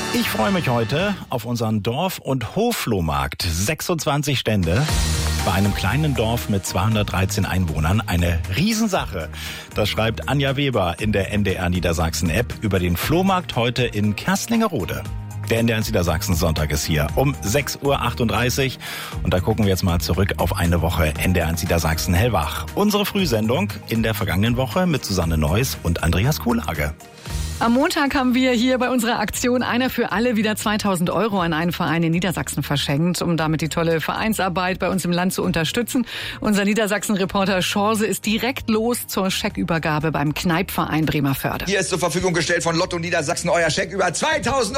Ich freue mich heute auf unseren Dorf- und Hofflohmarkt. 26 Stände bei einem kleinen Dorf mit 213 Einwohnern. Eine Riesensache. Das schreibt Anja Weber in der NDR Niedersachsen-App über den Flohmarkt heute in Kerslingerode. Der NDR Niedersachsen Sonntag ist hier um 6.38 Uhr. Und da gucken wir jetzt mal zurück auf eine Woche NDR Niedersachsen hellwach. Unsere Frühsendung in der vergangenen Woche mit Susanne Neuss und Andreas Kuhlage. Am Montag haben wir hier bei unserer Aktion Einer für alle wieder 2.000 € an einen Verein in Niedersachsen verschenkt, um damit die tolle Vereinsarbeit bei uns im Land zu unterstützen. Unser Niedersachsen-Reporter Schorse ist direkt los zur Scheckübergabe beim Kneipverein Bremervörde. Hier ist zur Verfügung gestellt von Lotto Niedersachsen euer Scheck über 2.000 €.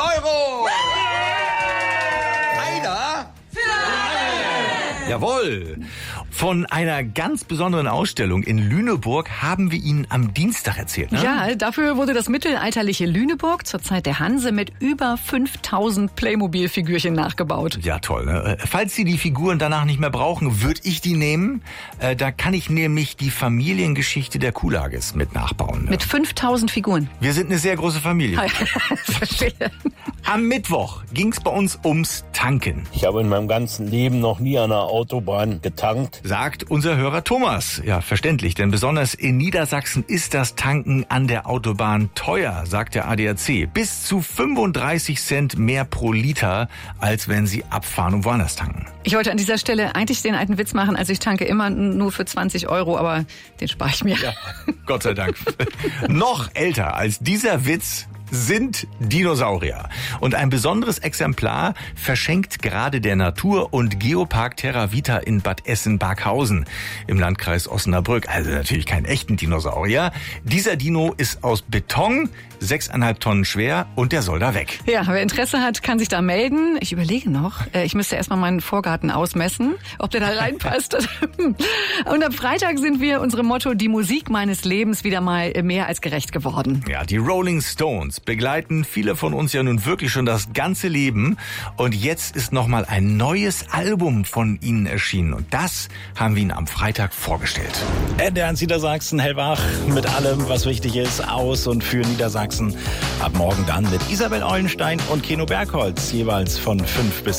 Einer für alle! Jawohl! Von einer ganz besonderen Ausstellung in Lüneburg haben wir Ihnen am Dienstag erzählt, ne? Ja, dafür wurde das mittelalterliche Lüneburg zur Zeit der Hanse mit über 5.000 Playmobil-Figürchen nachgebaut. Ja, toll, ne? Falls Sie die Figuren danach nicht mehr brauchen, würde ich die nehmen. Da kann ich nämlich die Familiengeschichte der Kuhlages mit nachbauen. Ne? Mit 5.000 Figuren. Wir sind eine sehr große Familie. Verstehe. Am Mittwoch ging's bei uns ums Tanken. Ich habe in meinem ganzen Leben noch nie an einer Autobahn getankt. Sagt unser Hörer Thomas. Ja, verständlich, denn besonders in Niedersachsen ist das Tanken an der Autobahn teuer, sagt der ADAC. Bis zu 35 Cent mehr pro Liter, als wenn Sie abfahren und woanders tanken. Ich wollte an dieser Stelle eigentlich den alten Witz machen, also ich tanke immer nur für 20 €, aber den spare ich mir. Ja, Gott sei Dank. Noch älter als dieser Witz sind Dinosaurier. Und ein besonderes Exemplar verschenkt gerade der Natur- und Geopark Terra Vita in Bad Essen-Barkhausen im Landkreis Osnabrück. Also natürlich keinen echten Dinosaurier. Dieser Dino ist aus Beton, 6,5 Tonnen schwer und der soll da weg. Ja, wer Interesse hat, kann sich da melden. Ich überlege noch, ich müsste erstmal meinen Vorgarten ausmessen, ob der da reinpasst. Und am Freitag sind wir unserem Motto Die Musik meines Lebens wieder mal mehr als gerecht geworden. Ja, die Rolling Stones begleiten viele von uns ja nun wirklich schon das ganze Leben. Und jetzt ist nochmal ein neues Album von ihnen erschienen. Und das haben wir Ihnen am Freitag vorgestellt. NDR Niedersachsen hellwach mit allem, was wichtig ist, aus und für Niedersachsen. Ab morgen dann mit Isabel Eulenstein und Keno Bergholz, jeweils von 5 bis